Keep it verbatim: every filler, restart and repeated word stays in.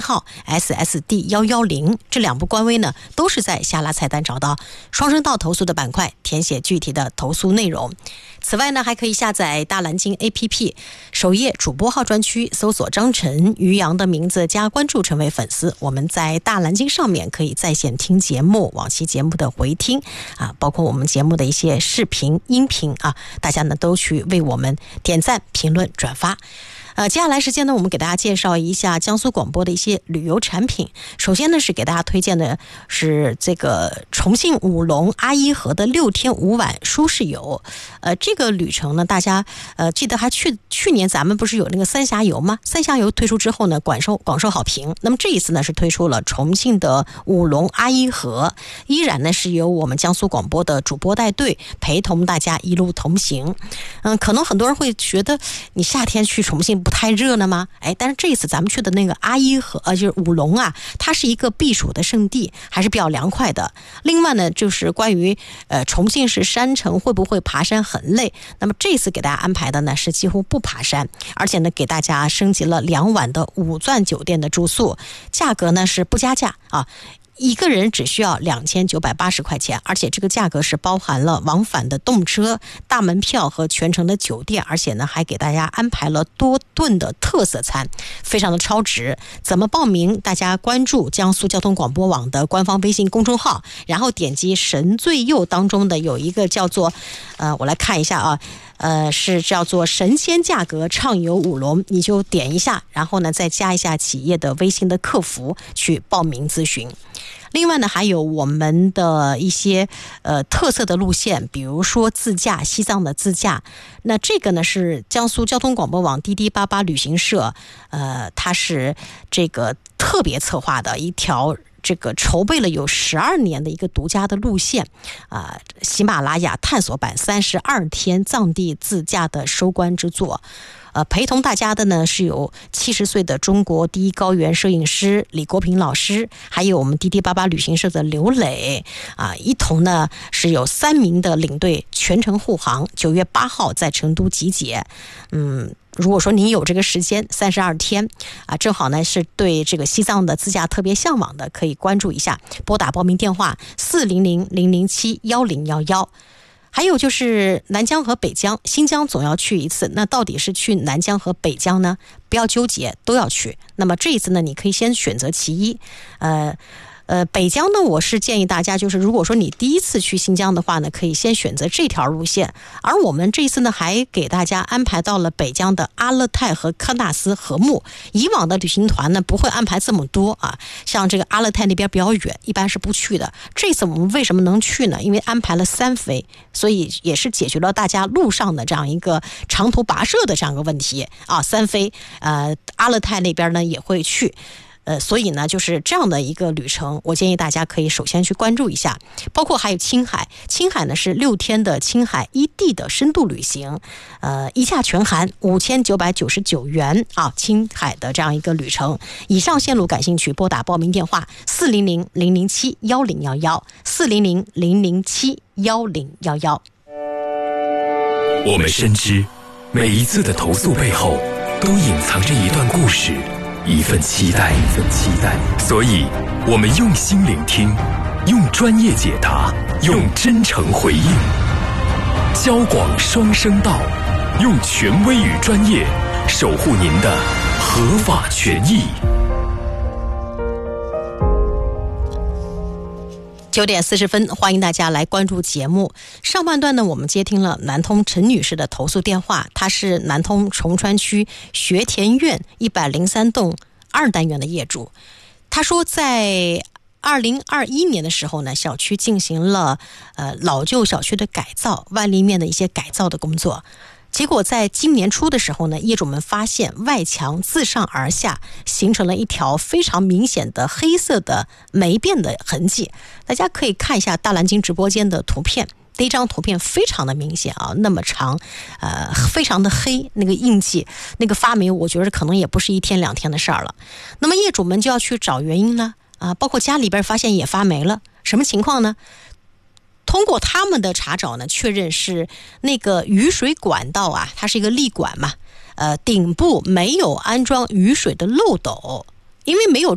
号 S S D 一一零，这两部官微呢都是在下拉菜单找到双声道投诉的板块，填写具体的投诉内容。此外呢，还可以下载大蓝鲸 A P P， 首页主播号专区搜索张晨、于洋的名字加关注，成为粉丝。我们在大蓝鲸上面可以在线听节目，往期节目的回听啊，包括我们节目的一些视频、音频啊，大家呢都去为我们点赞、评论、转发。呃，接下来时间呢，我们给大家介绍一下江苏广播的一些旅游产品。首先呢，是给大家推荐的是这个重庆武隆阿依河的六天五晚舒适游。呃，这个旅程呢，大家呃记得还去去年咱们不是有那个三峡游吗？三峡游推出之后呢，广受广受好评。那么这一次呢，是推出了重庆的武隆阿依河，依然呢是由我们江苏广播的主播带队陪同大家一路同行。嗯，可能很多人会觉得你夏天去重庆不太热了吗？哎，但是这一次咱们去的那个阿依河，呃，就是武隆啊，它是一个避暑的胜地，还是比较凉快的。另外呢，就是关于呃重庆市山城会不会爬山很累，那么这次给大家安排的呢是几乎不爬山，而且呢给大家升级了两晚的五钻酒店的住宿，价格呢是不加价啊。一个人只需要两千九百八十块钱，而且这个价格是包含了往返的动车、大门票和全程的酒店，而且呢还给大家安排了多顿的特色餐，非常的超值。怎么报名？大家关注江苏交通广播网的官方微信公众号，然后点击神最右当中的有一个叫做呃，我来看一下啊。呃，是叫做神仙价格畅游武隆，你就点一下，然后呢再加一下企业的微信的客服去报名咨询。另外呢，还有我们的一些呃特色的路线，比如说自驾，西藏的自驾。那这个呢是江苏交通广播网滴滴八八旅行社，呃，它是这个特别策划的一条。这个筹备了有十二年的一个独家的路线啊、呃，喜马拉雅探索版三十二天藏地自驾的收官之作。呃，陪同大家的呢是有七十岁的中国第一高原摄影师李国平老师，还有我们滴滴八八旅行社的刘磊啊，一同呢是有三名的领队全程护航，九月八号在成都集结。嗯。如果说您有这个时间三十二天啊，正好呢是对这个西藏的自驾特别向往的，可以关注一下，拨打报名电话四零零零零七幺零幺幺。还有就是南疆和北疆，新疆总要去一次，那到底是去南疆和北疆呢？不要纠结，都要去。那么这一次呢，你可以先选择其一，呃。呃，北疆呢，我是建议大家，就是如果说你第一次去新疆的话呢，可以先选择这条路线。而我们这次呢，还给大家安排到了北疆的阿勒泰和喀纳斯禾木。以往的旅行团呢，不会安排这么多啊，像这个阿勒泰那边比较远，一般是不去的。这次我们为什么能去呢？因为安排了三飞，所以也是解决了大家路上的这样一个长途跋涉的这样一个问题啊。三飞，呃，阿勒泰那边呢也会去。呃，所以呢，就是这样的一个旅程，我建议大家可以首先去关注一下，包括还有青海，青海呢是六天的青海一地的深度旅行，呃，一价全含五千九百九十九元啊，青海的这样一个旅程。以上线路感兴趣，拨打报名电话四零零零零七幺零幺幺四零零零零七幺零幺幺。 我们深知，每一次的投诉背后，都隐藏着一段故事。一份期待，一份期待。所以，我们用心聆听，用专业解答，用真诚回应。交广双声道，用权威与专业守护您的合法权益。 九点四十分，欢迎大家来关注节目。上半段呢，我们接听了南通陈女士的投诉电话，她是南通崇川区学田苑一百零三栋二单元的业主。她说，在二零二一年的时候呢，小区进行了呃老旧小区的改造，外立面的一些改造的工作。结果在今年初的时候呢，业主们发现外墙自上而下形成了一条非常明显的黑色的霉变的痕迹。大家可以看一下大蓝鲸直播间的图片，这张图片非常的明显啊，那么长，呃，非常的黑，那个印记，那个发霉，我觉得可能也不是一天两天的事儿了。那么业主们就要去找原因了啊，包括家里边发现也发霉了，什么情况呢？通过他们的查找呢，确认是那个雨水管道啊，它是一个立管嘛，呃，顶部没有安装雨水的漏斗，因为没有